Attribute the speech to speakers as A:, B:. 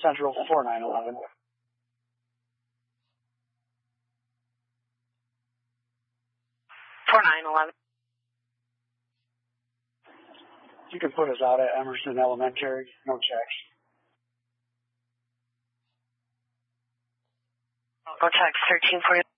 A: Central 4911.
B: 4911.
A: You can put us out at Emerson Elementary, no checks.
B: Go text 1340.